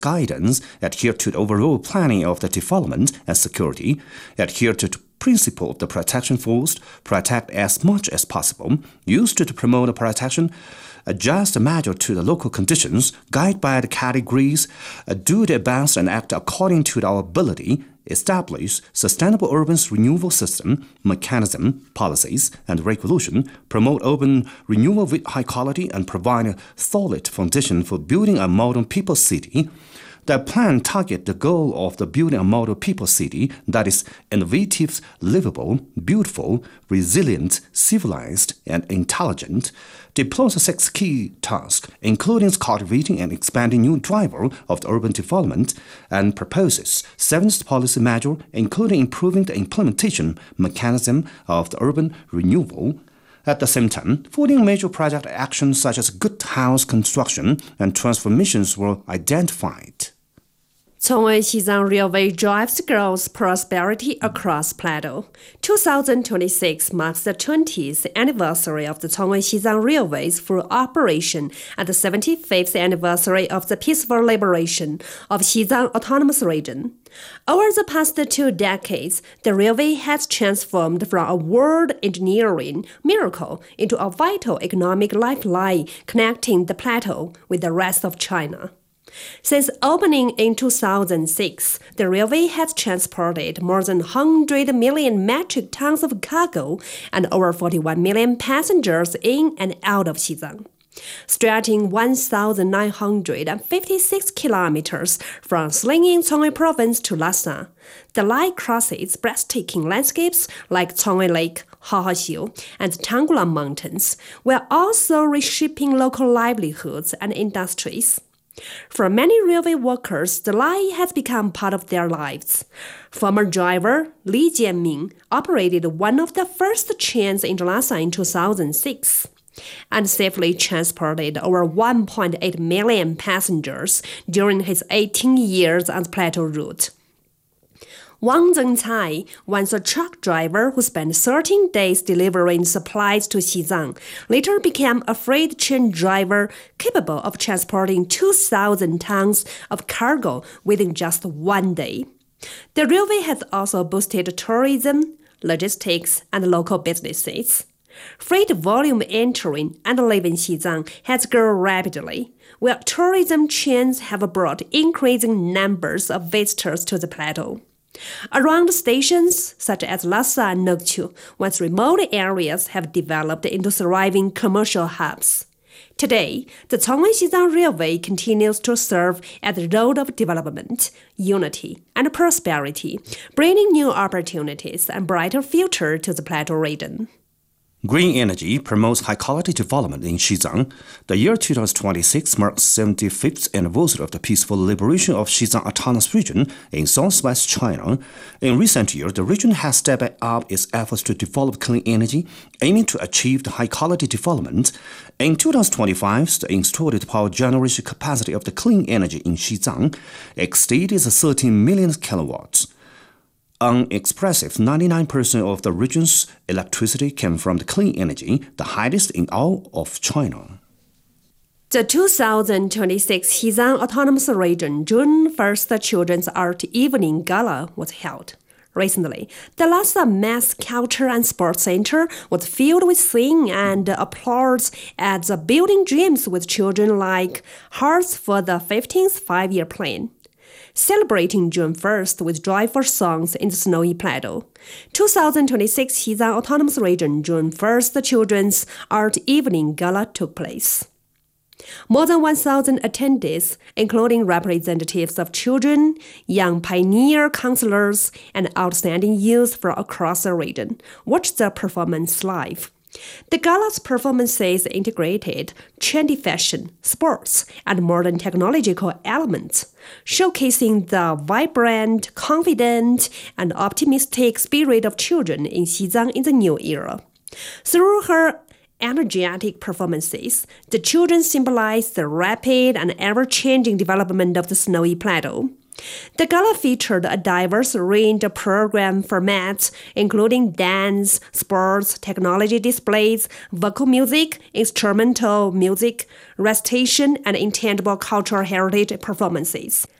guidance, adhere to the overall planning of the development and security, adhere to the principle of the protection first, protect as much as possible, used to promote the protection, adjust the measure to the local conditions, guide by the categories, do the advance and act according to our ability, establish sustainable urban renewal system, mechanism, policies, and regulation, promote urban renewal with high quality, and provide a solid foundation for building a modern people city. The plan targets the goal of the building a model people city that is innovative, livable, beautiful, resilient, civilized, and intelligent. Deploys 6 key tasks, including cultivating and expanding new drivers of the urban development, and proposes 7 policy measures, including improving the implementation mechanism of the urban renewal. At the same time, 14 major project actions such as good house construction and transformations were identified. Chongwei-Xizang Railway drives growth prosperity across Plateau. 2026 marks the 20th anniversary of the Chongwei-Xizang Railway's full operation and the 75th anniversary of the peaceful liberation of Xizang Autonomous Region. Over the past 2 decades, the railway has transformed from a world engineering miracle into a vital economic lifeline connecting the plateau with the rest of China. Since opening in 2006, the railway has transported more than 100 million metric tons of cargo and over 41 million passengers in and out of Xizang. Stretching 1,956 kilometers from Slingyin, Chongwei Province to Lhasa, the line crosses breathtaking landscapes like Chongwei Lake, Haoxiu, and Tanggulang Mountains, while also reshaping local livelihoods and industries. For many railway workers, the line has become part of their lives. Former driver Li Jianming operated one of the first trains in Lhasa in 2006 and safely transported over 1.8 million passengers during his 18 years on the Plateau route. Wang Zhengcai, once a truck driver who spent 13 days delivering supplies to Xizang, later became a freight train driver capable of transporting 2,000 tons of cargo within just 1 day. The railway has also boosted tourism, logistics, and local businesses. Freight volume entering and leaving Xizang has grown rapidly, while tourism chains have brought increasing numbers of visitors to the plateau. Around stations such as Lhasa and Nokchu, once remote areas have developed into thriving commercial hubs. Today, the Chongwei-Xizang Railway continues to serve as the road of development, unity, and prosperity, bringing new opportunities and brighter future to the Plateau region. Green energy promotes high-quality development in Xizang. The year 2026 marks 75th anniversary of the peaceful liberation of Xizang Autonomous Region in southwest China. In recent years, the region has stepped up its efforts to develop clean energy, aiming to achieve the high-quality development. In 2025, the installed power generation capacity of the clean energy in Xizang exceeded 13 million kilowatts. An expressive 99% of the region's electricity came from the clean energy, the highest in all of China. The 2026 Xizang Autonomous Region June 1st Children's Art Evening Gala was held. Recently, the Lhasa Mass Culture and Sports Center was filled with singing and applause at the Building Dreams with Children like Hearts for the 15th Five-Year Plan. Celebrating June 1st with joyful songs in the snowy plateau. 2026 Xizang Autonomous Region June 1st Children's Art Evening Gala took place. More than 1,000 attendees, including representatives of children, young pioneer counselors, and outstanding youth from across the region, watched the performance live. The gala's performances integrated trendy fashion, sports, and modern technological elements, showcasing the vibrant, confident, and optimistic spirit of children in Xizang in the new era. Through her energetic performances, the children symbolized the rapid and ever-changing development of the snowy plateau. The gala featured a diverse range of program formats, including dance, sports, technology displays, vocal music, instrumental music, recitation, and intangible cultural heritage performances.